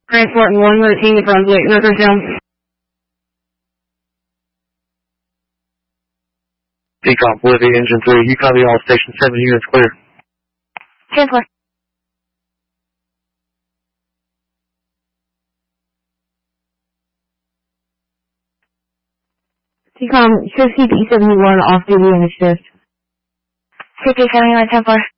Transport 1 routine to Brunswick, Northern. Decom, Bolivia, Engine 3, you copy all Station 7 units clear. Transport. Decom, show CP-71 off duty in the shift. CP-71, 10-4.